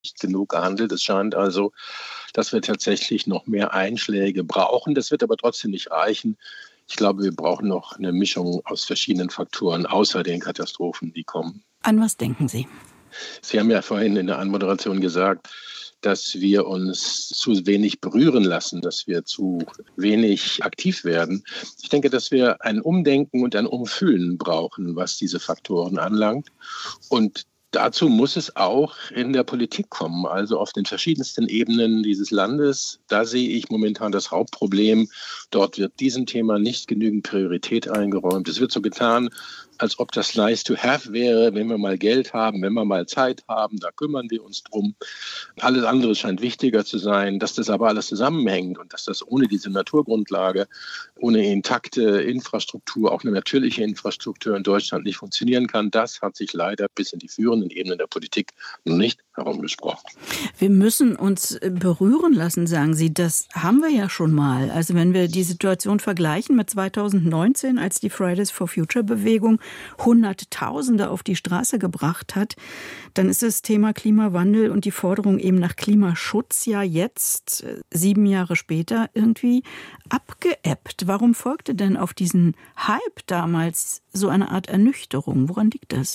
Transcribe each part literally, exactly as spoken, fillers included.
nicht genug gehandelt. Es scheint also, dass wir tatsächlich noch mehr Einschläge brauchen. Das wird aber trotzdem nicht reichen. Ich glaube, wir brauchen noch eine Mischung aus verschiedenen Faktoren, außer den Katastrophen, die kommen. An was denken Sie? Sie haben ja vorhin in der Anmoderation gesagt, dass wir uns zu wenig berühren lassen, dass wir zu wenig aktiv werden. Ich denke, dass wir ein Umdenken und ein Umfühlen brauchen, was diese Faktoren anlangt. Und dazu muss es auch in der Politik kommen, also auf den verschiedensten Ebenen dieses Landes. Da sehe ich momentan das Hauptproblem. Dort wird diesem Thema nicht genügend Priorität eingeräumt. Es wird so getan, als ob das nice to have wäre, wenn wir mal Geld haben, wenn wir mal Zeit haben, da kümmern wir uns drum. Alles andere scheint wichtiger zu sein, dass das aber alles zusammenhängt und dass das ohne diese Naturgrundlage, ohne intakte Infrastruktur, auch eine natürliche Infrastruktur in Deutschland nicht funktionieren kann. Das hat sich leider bis in die führenden Ebenen der Politik noch nicht herumgesprochen. Wir müssen uns berühren lassen, sagen Sie. Das haben wir ja schon mal. Also wenn wir die Situation vergleichen mit zweitausendneunzehn, als die Fridays for Future Bewegung Hunderttausende auf die Straße gebracht hat, dann ist das Thema Klimawandel und die Forderung eben nach Klimaschutz ja jetzt, sieben Jahre später, irgendwie abgeebbt. Warum folgte denn auf diesen Hype damals so eine Art Ernüchterung? Woran liegt das?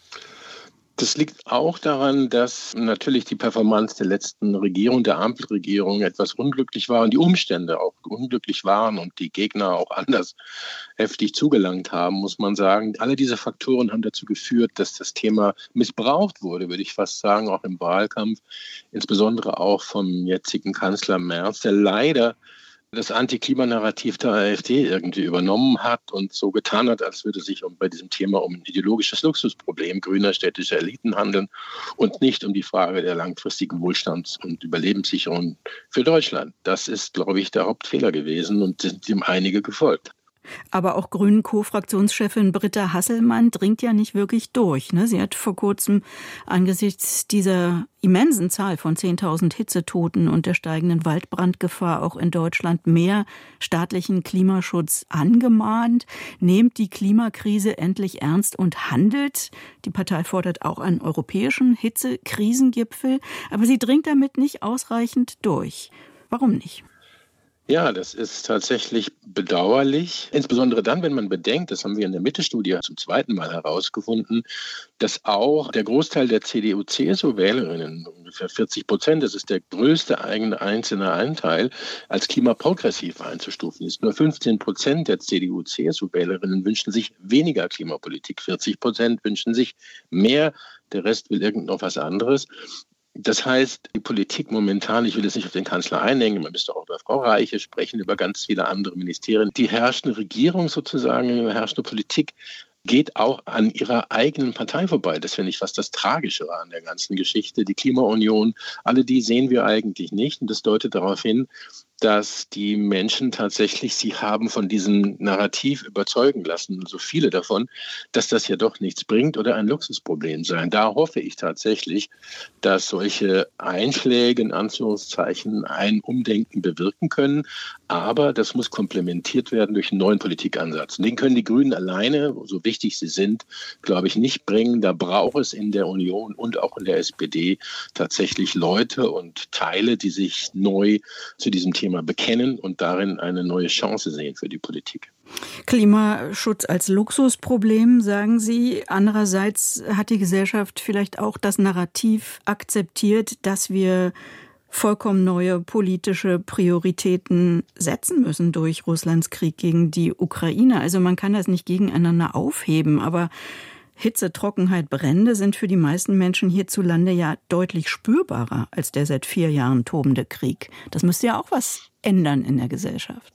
Das liegt auch daran, dass natürlich die Performance der letzten Regierung, der Ampelregierung, etwas unglücklich war und die Umstände auch unglücklich waren und die Gegner auch anders heftig zugelangt haben, muss man sagen. Alle diese Faktoren haben dazu geführt, dass das Thema missbraucht wurde, würde ich fast sagen, auch im Wahlkampf, insbesondere auch vom jetzigen Kanzler Merz, der leider das Anti-Klima-Narrativ der AfD irgendwie übernommen hat und so getan hat, als würde es sich um, bei diesem Thema um ein ideologisches Luxusproblem grüner städtischer Eliten handeln und nicht um die Frage der langfristigen Wohlstands- und Überlebenssicherung für Deutschland. Das ist, glaube ich, der Hauptfehler gewesen und sind ihm einige gefolgt. Aber auch Grünen-Co-Fraktionschefin Britta Hasselmann dringt ja nicht wirklich durch. Ne? Sie hat vor kurzem angesichts dieser immensen Zahl von zehntausend Hitzetoten und der steigenden Waldbrandgefahr auch in Deutschland mehr staatlichen Klimaschutz angemahnt. Nehmt die Klimakrise endlich ernst und handelt. Die Partei fordert auch einen europäischen Hitzekrisengipfel. Aber sie dringt damit nicht ausreichend durch. Warum nicht? Ja, das ist tatsächlich bedauerlich, insbesondere dann, wenn man bedenkt, das haben wir in der Mitte-Studie zum zweiten Mal herausgefunden, dass auch der Großteil der C D U-C S U-Wählerinnen, ungefähr vierzig Prozent, das ist der größte eigene einzelne Anteil, als klimaprogressiv einzustufen ist. Nur fünfzehn Prozent der C D U-C S U-Wählerinnen wünschen sich weniger Klimapolitik, vierzig Prozent wünschen sich mehr, der Rest will irgend noch was anderes. Das heißt, die Politik momentan, ich will jetzt nicht auf den Kanzler einhängen, man müsste auch über Frau Reiche sprechen, über ganz viele andere Ministerien. Die herrschende Regierung sozusagen, die herrschende Politik geht auch an ihrer eigenen Partei vorbei. Das finde ich fast das Tragischere an der ganzen Geschichte. Die Klimaunion, alle die sehen wir eigentlich nicht. Und das deutet darauf hin, dass die Menschen tatsächlich sie haben von diesem Narrativ überzeugen lassen, so viele davon, dass das ja doch nichts bringt oder ein Luxusproblem sei. Da hoffe ich tatsächlich, dass solche Einschläge, in Anführungszeichen, ein Umdenken bewirken können. Aber das muss komplementiert werden durch einen neuen Politikansatz. Den können die Grünen alleine, so wichtig sie sind, glaube ich, nicht bringen. Da braucht es in der Union und auch in der S P D tatsächlich Leute und Teile, die sich neu zu diesem Thema bekennen und darin eine neue Chance sehen für die Politik. Klimaschutz als Luxusproblem, sagen Sie. Andererseits hat die Gesellschaft vielleicht auch das Narrativ akzeptiert, dass wir vollkommen neue politische Prioritäten setzen müssen durch Russlands Krieg gegen die Ukraine. Also man kann das nicht gegeneinander aufheben, aber Hitze, Trockenheit, Brände sind für die meisten Menschen hierzulande ja deutlich spürbarer als der seit vier Jahren tobende Krieg. Das müsste ja auch was ändern in der Gesellschaft.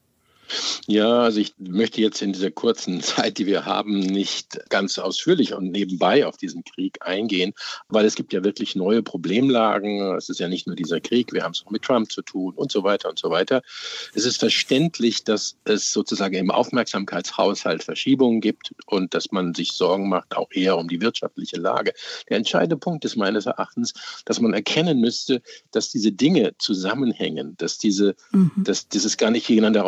Ja, also ich möchte jetzt in dieser kurzen Zeit, die wir haben, nicht ganz ausführlich und nebenbei auf diesen Krieg eingehen, weil es gibt ja wirklich neue Problemlagen. Es ist ja nicht nur dieser Krieg, wir haben es auch mit Trump zu tun und so weiter und so weiter. Es ist verständlich, dass es sozusagen im Aufmerksamkeitshaushalt Verschiebungen gibt und dass man sich Sorgen macht, auch eher um die wirtschaftliche Lage. Der entscheidende Punkt ist meines Erachtens, dass man erkennen müsste, dass diese Dinge zusammenhängen, dass diese, mhm. dass dieses gar nicht gegeneinander ausgespielt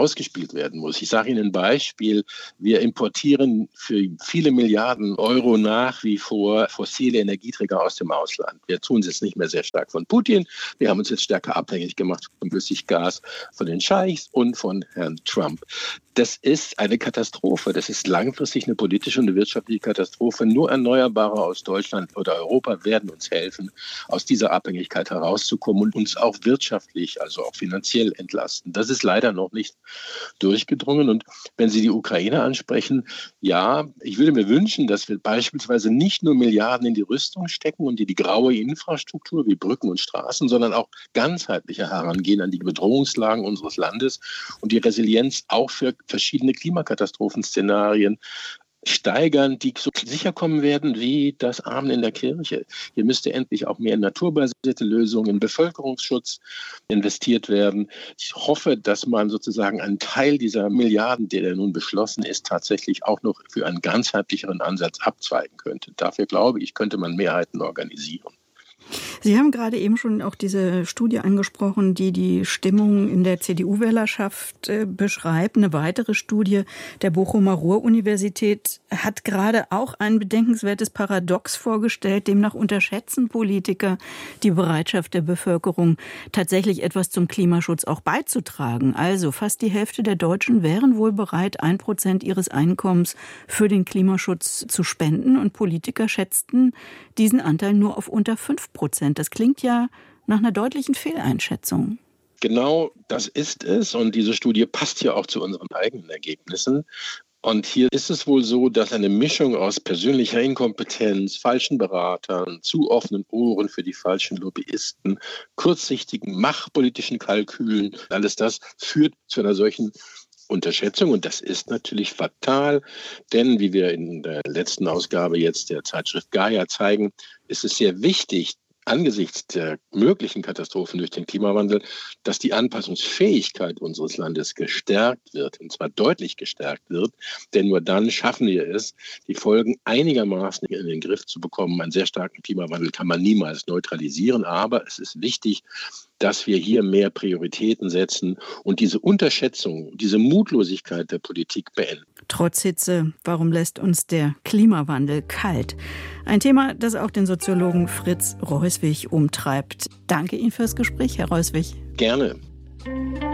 gewandelt werden muss. Ich sage Ihnen ein Beispiel. Wir importieren für viele Milliarden Euro nach wie vor fossile Energieträger aus dem Ausland. Wir tun es jetzt nicht mehr sehr stark von Putin. Wir haben uns jetzt stärker abhängig gemacht vom Flüssiggas, von den Scheichs und von Herrn Trump. Das ist eine Katastrophe. Das ist langfristig eine politische und eine wirtschaftliche Katastrophe. Nur Erneuerbare aus Deutschland oder Europa werden uns helfen, aus dieser Abhängigkeit herauszukommen und uns auch wirtschaftlich, also auch finanziell entlasten. Das ist leider noch nicht durchgedrungen. Und wenn Sie die Ukraine ansprechen, ja, ich würde mir wünschen, dass wir beispielsweise nicht nur Milliarden in die Rüstung stecken und in die graue Infrastruktur wie Brücken und Straßen, sondern auch ganzheitlicher herangehen an die Bedrohungslagen unseres Landes und die Resilienz auch für verschiedene Klimakatastrophenszenarien steigern, die so sicher kommen werden wie das Amen in der Kirche. Hier müsste endlich auch mehr in naturbasierte Lösungen, in Bevölkerungsschutz investiert werden. Ich hoffe, dass man sozusagen einen Teil dieser Milliarden, der nun beschlossen ist, tatsächlich auch noch für einen ganzheitlicheren Ansatz abzweigen könnte. Dafür glaube ich, könnte man Mehrheiten organisieren. Sie haben gerade eben schon auch diese Studie angesprochen, die die Stimmung in der C D U-Wählerschaft äh, beschreibt. Eine weitere Studie der Bochumer Ruhr-Universität hat gerade auch ein bedenkenswertes Paradox vorgestellt. Demnach unterschätzen Politiker die Bereitschaft der Bevölkerung, tatsächlich etwas zum Klimaschutz auch beizutragen. Also fast die Hälfte der Deutschen wären wohl bereit, ein Prozent ihres Einkommens für den Klimaschutz zu spenden. Und Politiker schätzten diesen Anteil nur auf unter fünf Prozent. Das klingt ja nach einer deutlichen Fehleinschätzung. Genau das ist es. Und diese Studie passt ja auch zu unseren eigenen Ergebnissen. Und hier ist es wohl so, dass eine Mischung aus persönlicher Inkompetenz, falschen Beratern, zu offenen Ohren für die falschen Lobbyisten, kurzsichtigen machtpolitischen Kalkülen, alles das führt zu einer solchen Unterschätzung. Und das ist natürlich fatal, denn wie wir in der letzten Ausgabe jetzt der Zeitschrift Gaia zeigen, ist es sehr wichtig, angesichts der möglichen Katastrophen durch den Klimawandel, dass die Anpassungsfähigkeit unseres Landes gestärkt wird, und zwar deutlich gestärkt wird, denn nur dann schaffen wir es, die Folgen einigermaßen in den Griff zu bekommen. Einen sehr starken Klimawandel kann man niemals neutralisieren, aber es ist wichtig, dass wir hier mehr Prioritäten setzen und diese Unterschätzung, diese Mutlosigkeit der Politik beenden. Trotz Hitze, warum lässt uns der Klimawandel kalt? Ein Thema, das auch den Soziologen Fritz Reuswig umtreibt. Danke Ihnen fürs Gespräch, Herr Reuswig. Gerne.